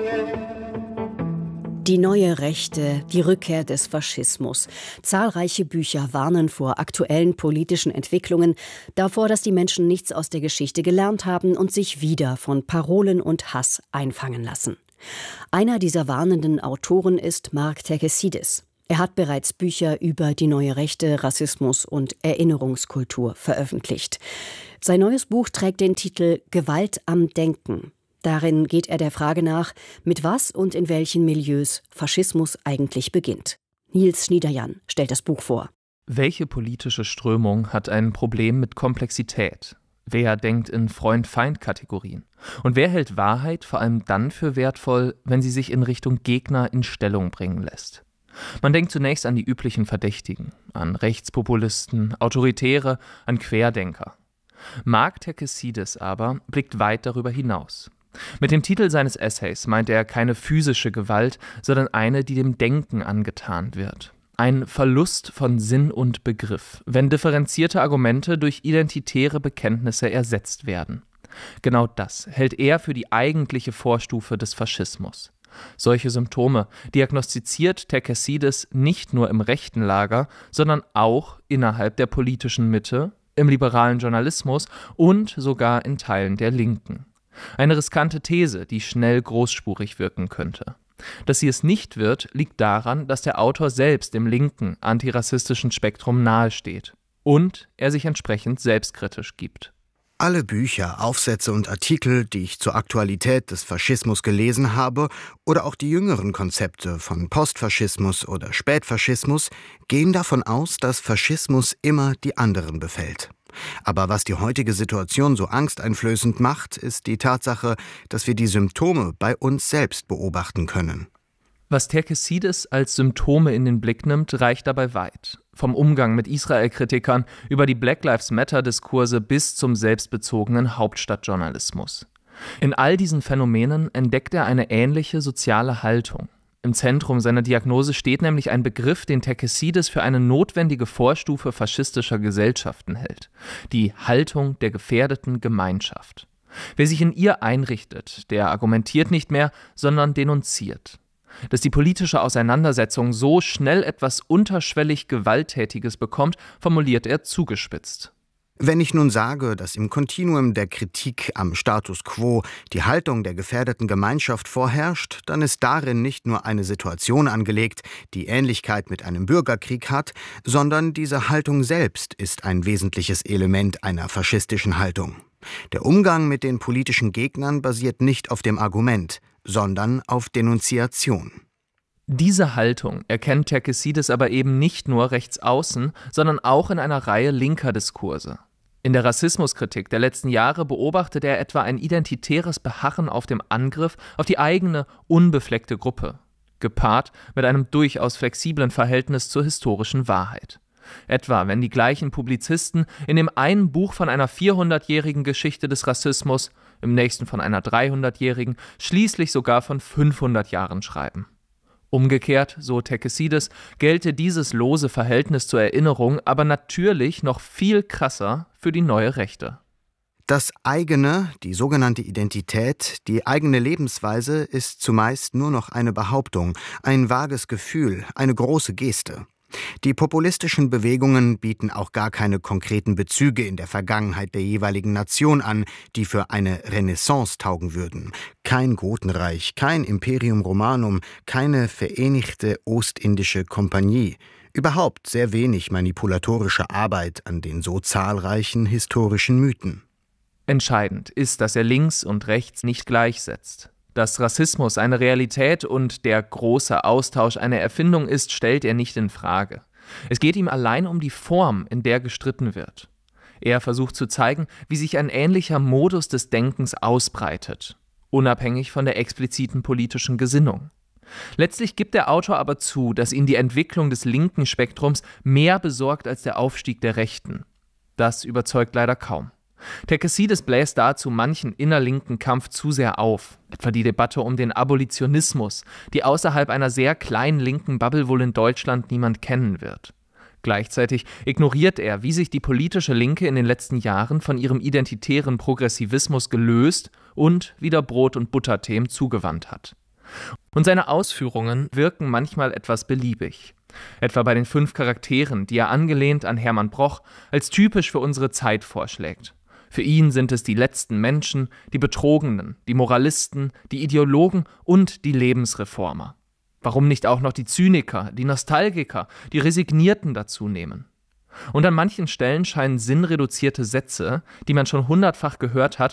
Die neue Rechte, die Rückkehr des Faschismus. Zahlreiche Bücher warnen vor aktuellen politischen Entwicklungen, davor, dass die Menschen nichts aus der Geschichte gelernt haben und sich wieder von Parolen und Hass einfangen lassen. Einer dieser warnenden Autoren ist Mark Terkessidis. Er hat bereits Bücher über die neue Rechte, Rassismus und Erinnerungskultur veröffentlicht. Sein neues Buch trägt den Titel »Gewalt am Denken«. Darin geht er der Frage nach, mit was und in welchen Milieus Faschismus eigentlich beginnt. Nils Schniederjan stellt das Buch vor. Welche politische Strömung hat ein Problem mit Komplexität? Wer denkt in Freund-Feind-Kategorien? Und wer hält Wahrheit vor allem dann für wertvoll, wenn sie sich in Richtung Gegner in Stellung bringen lässt? Man denkt zunächst an die üblichen Verdächtigen, an Rechtspopulisten, Autoritäre, an Querdenker. Mark Terkessidis aber blickt weit darüber hinaus. Mit dem Titel seines Essays meint er keine physische Gewalt, sondern eine, die dem Denken angetan wird. Ein Verlust von Sinn und Begriff, wenn differenzierte Argumente durch identitäre Bekenntnisse ersetzt werden. Genau das hält er für die eigentliche Vorstufe des Faschismus. Solche Symptome diagnostiziert Terkessidis nicht nur im rechten Lager, sondern auch innerhalb der politischen Mitte, im liberalen Journalismus und sogar in Teilen der Linken. Eine riskante These, die schnell großspurig wirken könnte. Dass sie es nicht wird, liegt daran, dass der Autor selbst dem linken, antirassistischen Spektrum nahesteht und er sich entsprechend selbstkritisch gibt. Alle Bücher, Aufsätze und Artikel, die ich zur Aktualität des Faschismus gelesen habe, oder auch die jüngeren Konzepte von Postfaschismus oder Spätfaschismus, gehen davon aus, dass Faschismus immer die anderen befällt. Aber was die heutige Situation so angsteinflößend macht, ist die Tatsache, dass wir die Symptome bei uns selbst beobachten können. Was Terkessidis als Symptome in den Blick nimmt, reicht dabei weit. Vom Umgang mit Israel-Kritikern über die Black Lives Matter-Diskurse bis zum selbstbezogenen Hauptstadtjournalismus. In all diesen Phänomenen entdeckt er eine ähnliche soziale Haltung. Im Zentrum seiner Diagnose steht nämlich ein Begriff, den Terkessidis für eine notwendige Vorstufe faschistischer Gesellschaften hält: die Haltung der gefährdeten Gemeinschaft. Wer sich in ihr einrichtet, der argumentiert nicht mehr, sondern denunziert. Dass die politische Auseinandersetzung so schnell etwas unterschwellig Gewalttätiges bekommt, formuliert er zugespitzt. Wenn ich nun sage, dass im Kontinuum der Kritik am Status quo die Haltung der gefährdeten Gemeinschaft vorherrscht, dann ist darin nicht nur eine Situation angelegt, die Ähnlichkeit mit einem Bürgerkrieg hat, sondern diese Haltung selbst ist ein wesentliches Element einer faschistischen Haltung. Der Umgang mit den politischen Gegnern basiert nicht auf dem Argument, sondern auf Denunziation. Diese Haltung erkennt Terkessidis aber eben nicht nur rechts außen, sondern auch in einer Reihe linker Diskurse. In der Rassismuskritik der letzten Jahre beobachtet er etwa ein identitäres Beharren auf dem Angriff auf die eigene, unbefleckte Gruppe, gepaart mit einem durchaus flexiblen Verhältnis zur historischen Wahrheit. Etwa wenn die gleichen Publizisten in dem einen Buch von einer 400-jährigen Geschichte des Rassismus, im nächsten von einer 300-jährigen, schließlich sogar von 500 Jahren schreiben. Umgekehrt, so Terkessidis, gelte dieses lose Verhältnis zur Erinnerung aber natürlich noch viel krasser für die neue Rechte. Das eigene, die sogenannte Identität, die eigene Lebensweise ist zumeist nur noch eine Behauptung, ein vages Gefühl, eine große Geste. Die populistischen Bewegungen bieten auch gar keine konkreten Bezüge in der Vergangenheit der jeweiligen Nation an, die für eine Renaissance taugen würden. Kein Gotenreich, kein Imperium Romanum, keine vereinigte Ostindische Kompanie. Überhaupt sehr wenig manipulatorische Arbeit an den so zahlreichen historischen Mythen. Entscheidend ist, dass er links und rechts nicht gleichsetzt. Dass Rassismus eine Realität und der große Austausch eine Erfindung ist, stellt er nicht in Frage. Es geht ihm allein um die Form, in der gestritten wird. Er versucht zu zeigen, wie sich ein ähnlicher Modus des Denkens ausbreitet, unabhängig von der expliziten politischen Gesinnung. Letztlich gibt der Autor aber zu, dass ihn die Entwicklung des linken Spektrums mehr besorgt als der Aufstieg der Rechten. Das überzeugt leider kaum. Terkessidis bläst dazu manchen innerlinken Kampf zu sehr auf, etwa die Debatte um den Abolitionismus, die außerhalb einer sehr kleinen linken Bubble wohl in Deutschland niemand kennen wird. Gleichzeitig ignoriert er, wie sich die politische Linke in den letzten Jahren von ihrem identitären Progressivismus gelöst und wieder Brot- und Butterthemen zugewandt hat. Und seine Ausführungen wirken manchmal etwas beliebig. Etwa bei den 5 Charakteren, die er angelehnt an Hermann Broch als typisch für unsere Zeit vorschlägt. Für ihn sind es die letzten Menschen, die Betrogenen, die Moralisten, die Ideologen und die Lebensreformer. Warum nicht auch noch die Zyniker, die Nostalgiker, die Resignierten dazu nehmen? Und an manchen Stellen scheinen sinnreduzierte Sätze, die man schon 100-fach gehört hat,